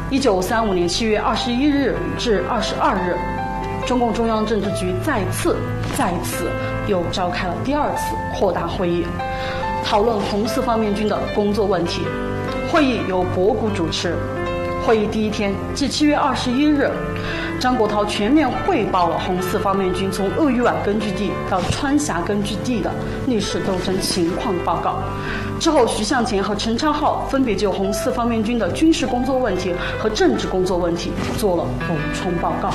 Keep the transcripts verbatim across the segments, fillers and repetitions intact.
一九三五年七月二十一日至二十二日，中共中央政治局再次、再次又召开了第二次扩大会议，讨论红四方面军的工作问题。会议由博古主持。会议第一天，即七月二十一日，张国焘全面汇报了红四方面军从鄂豫皖根据地到川峡根据地的历史斗争情况报告。之后，徐向前和陈昌浩分别就红四方面军的军事工作问题和政治工作问题做了补充报告。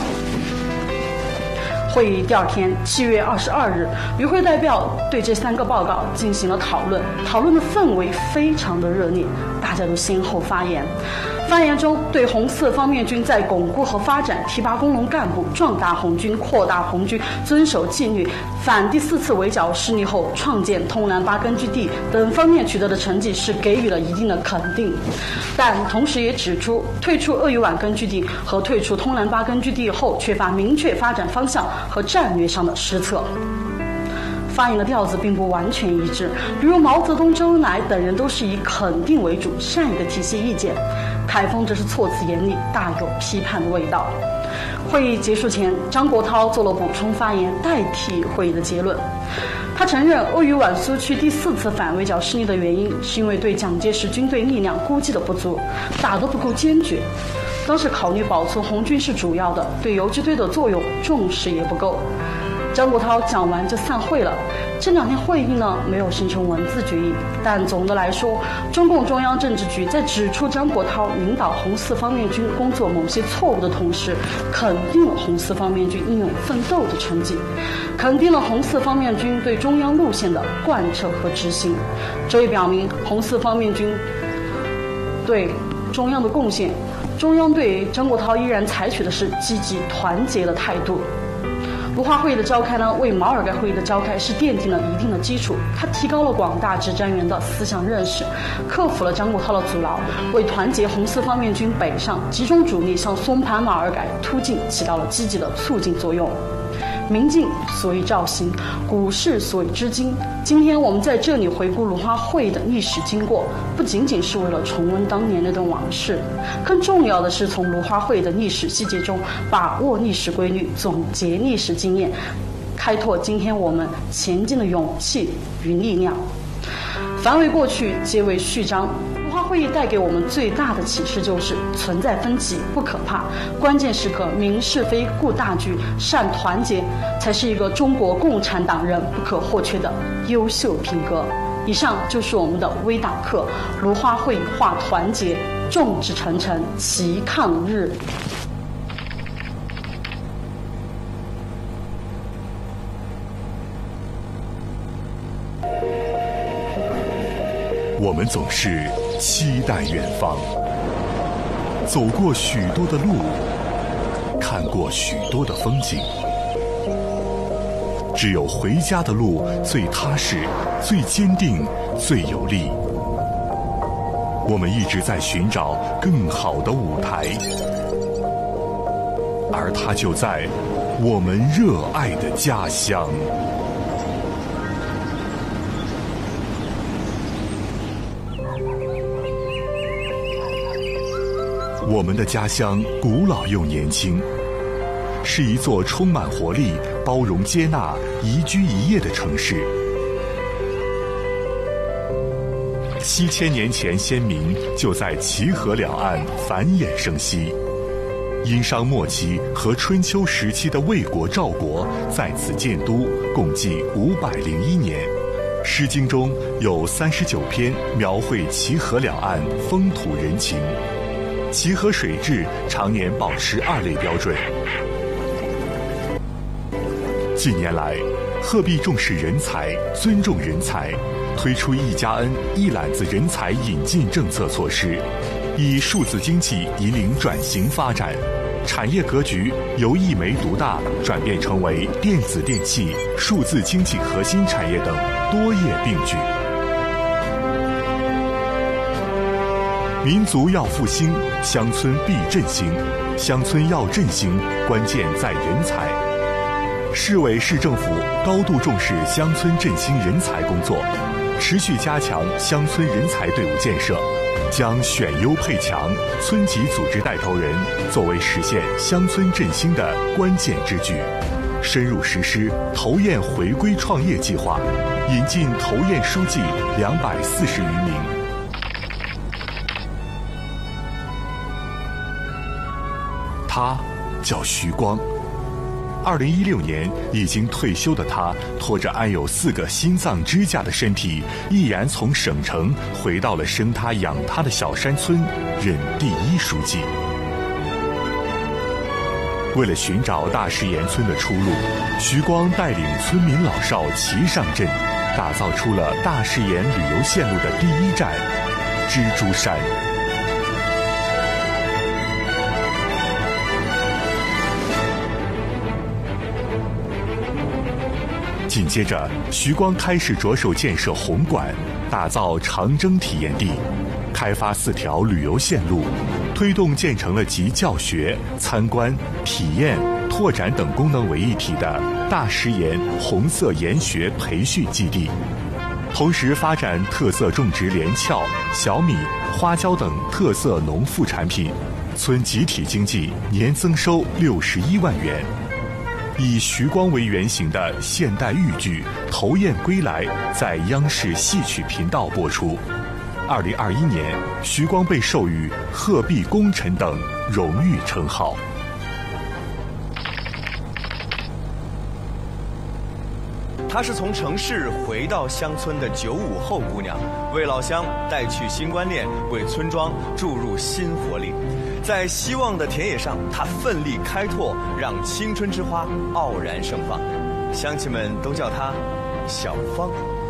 会议第二天，七月二十二日，与会代表对这三个报告进行了讨论，讨论的氛围非常的热烈，大家都先后发言。发言中，对红四方面军在巩固和发展、提拔工农干部、壮大红军、扩大红军、遵守纪律、反第四次围剿失利后创建通南巴根据地等方面取得的成绩是给予了一定的肯定，但同时也指出，退出鄂豫皖根据地和退出通南巴根据地后缺乏明确发展方向和战略上的失策。发言的调子并不完全一致，比如毛泽东、周恩来等人都是以肯定为主，善意的提些意见，凯丰则是措辞严厉，大有批判的味道。会议结束前，张国焘做了补充发言，代替会议的结论。他承认鄂豫皖苏区第四次反围剿失利的原因是因为对蒋介石军队力量估计的不足，打得不够坚决。当时考虑保存红军是主要的，对游击队的作用重视也不够。张国焘讲完就散会了。这两天会议呢，没有形成文字决议，但总的来说，中共中央政治局在指出张国焘领导红四方面军工作某些错误的同时，肯定了红四方面军英勇奋斗的成绩，肯定了红四方面军对中央路线的贯彻和执行。这也表明红四方面军对中央的贡献，中央对张国焘依然采取的是积极团结的态度。卢花会议的召开呢，为毛尔盖会议的召开是奠定了一定的基础。它提高了广大执战员的思想认识，克服了张国焘的阻挠，为团结红四方面军北上，集中主力向松盘马尔改突进起到了积极的促进作用。明镜所以照行，古事所以知今。今天我们在这里回顾鲁花会的历史经过，不仅仅是为了重温当年那段往事，更重要的是从鲁花会的历史细节中把握历史规律，总结历史经验，开拓今天我们前进的勇气与力量。凡为过去，皆为序章。鲁花会议带给我们最大的启示就是存在分歧不可怕，关键时刻明是非顾大局，善团结才是一个中国共产党人不可或缺的优秀品格。以上就是我们的微党课，鲁花会化团结，众志成城齐抗日。 我们总是期待远方，走过许多的路，看过许多的风景，只有回家的路最踏实、最坚定、最有力。我们一直在寻找更好的舞台，而它就在我们热爱的家乡。我们的家乡古老又年轻，是一座充满活力、包容接纳、宜居宜业的城市。七千年前，先民就在齐河两岸繁衍生息。殷商末期和春秋时期的魏国、赵国在此建都，共计五百零一年。《诗经》中有三十九篇描绘齐河两岸风土人情。齐河水质常年保持二类标准。近年来，鹤壁重视人才，尊重人才，推出一加 N 一揽子人才引进政策措施，以数字经济引领转型发展，产业格局由一煤独大转变成为电子电器、数字经济核心产业等多业并举。民族要复兴，乡村必振兴。乡村要振兴，关键在人才。市委市政府高度重视乡村振兴人才工作， 持续加强乡村人才队伍建设，将选优配强、村级组织带头人作为实现乡村振兴的关键之举，深入实施投堰回归创业计划，引进投堰书记两百四十余名。他叫徐光。二零一六年，已经退休的他，拖着安有四个心脏支架的身体，毅然从省城回到了生他养他的小山村，任第一书记。为了寻找大石岩村的出路，徐光带领村民老少齐上阵，打造出了大石岩旅游线路的第一站——蜘蛛山。紧接着，徐光开始着手建设红馆，打造长征体验地，开发四条旅游线路，推动建成了集教学、参观、体验、拓展等功能为一体的大石岩红色研学培训基地。同时发展特色种植连翘、小米、花椒等特色农副产品，村集体经济年增收六十一万元。以徐光为原型的现代豫剧《投堰归来》在央视戏曲频道播出。二零二一年，徐光被授予鹤壁功臣等荣誉称号。 她是从城市回到乡村的九五后姑娘，为老乡带去新观念，为村庄注入新活力。在希望的田野上，她奋力开拓，让青春之花傲然盛放。乡亲们都叫她小芳。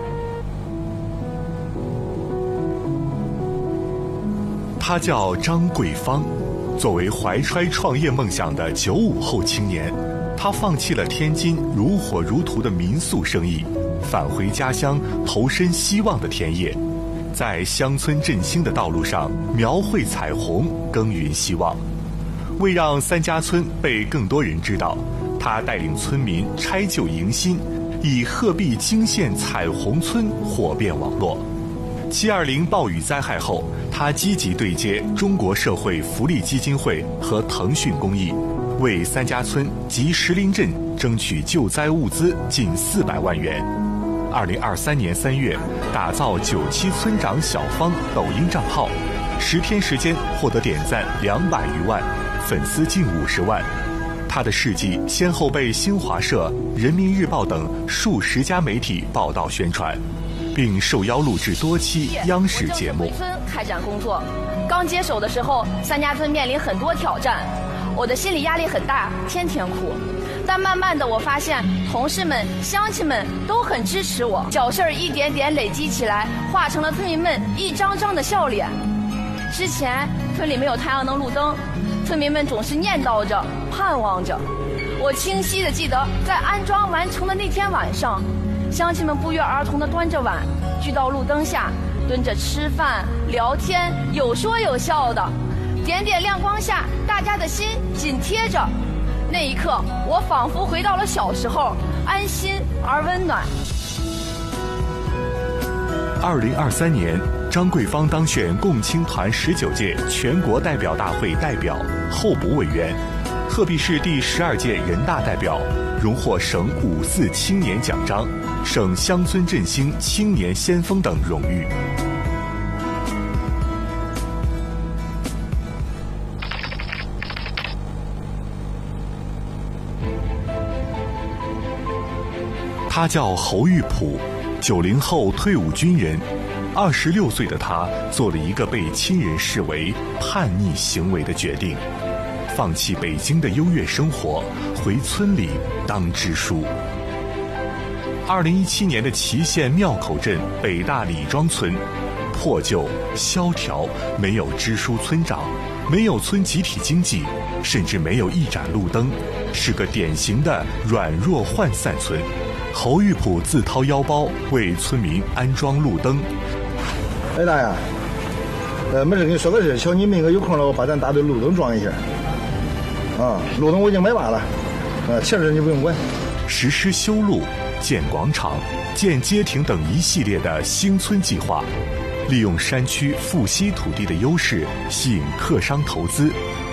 她叫张桂芳，作为怀揣创业梦想的九五后青年，她放弃了天津如火如荼的民宿生意，返回家乡，投身希望的田野。在乡村振兴的道路上描绘彩虹，耕耘希望。为让三家村被更多人知道，他带领村民拆旧迎新，以鹤壁惊现彩虹村火遍网络。七二零暴雨灾害后，他积极对接中国社会福利基金会和腾讯公益，为三家村及石林镇争取救灾物资近四百万元。二零二三年三月，打造九七村长小芳抖音账号，十天时间获得点赞两百余万，粉丝近五十万。他的事迹先后被新华社、人民日报等数十家媒体报道宣传，并受邀录制多期央视节目。 村开展工作，刚接手的时候，三家村面临很多挑战，我的心理压力很大，天天哭。但慢慢的，我发现同事们、乡亲们都很支持我，小事儿一点点累积起来，化成了村民们一张张的笑脸。之前村里没有太阳能路灯，村民们总是念叨着、盼望着。我清晰的记得，在安装完成的那天晚上，乡亲们不约而同的端着碗，聚到路灯下，蹲着吃饭、聊天，有说有笑的。点点亮光下，大家的心紧贴着。那一刻，我仿佛回到了小时候，安心而温暖。 二零二三年，张桂芳当选共青团十九届全国代表大会代表、候补委员，鹤壁市第十二届人大代表，荣获省五四青年奖章、省乡村振兴青年先锋等荣誉。他叫侯玉普，九零后退伍军人。二十六岁的他做了一个被亲人视为叛逆行为的决定，放弃北京的优越生活，回村里当支书。二零一七年的祁县庙口镇北大李庄村，破旧、萧条，没有支书村长，没有村集体经济，甚至没有一盏路灯，是个典型的软弱涣散村。侯玉普自掏腰包为村民安装路灯。 哎大爷，呃，没事跟你说个事，瞧你们个有空了，我把咱大队路灯装一下。啊，路灯我已经买完了，呃，其实你不用管。 实施修路， 建广场、建街亭等一系列的兴村计划，利用山区富硒土地的优势，吸引客商投资，